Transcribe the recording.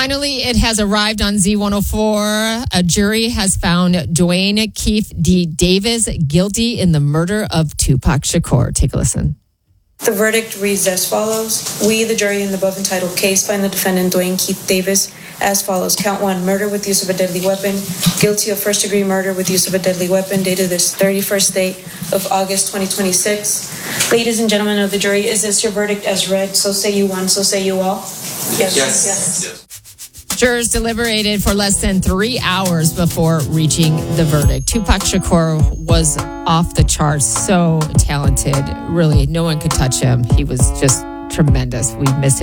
Finally, it has arrived on Z104. A jury has found Dwayne Keith D. Davis guilty in the murder of Tupac Shakur. Take a listen. The verdict reads as follows. We, the jury in the above entitled case, find the defendant Dwayne Keith Davis as follows. Count 1, murder with use of a deadly weapon. Guilty of first-degree murder with use of a deadly weapon, dated this 31st day of August 2026. Ladies and gentlemen of the jury, is this your verdict as read? So say you one, so say you all. Yes. Jurors deliberated for less than 3 hours before reaching the verdict. Tupac Shakur was off the charts, so talented. Really, no one could touch him. He was just tremendous. We miss him.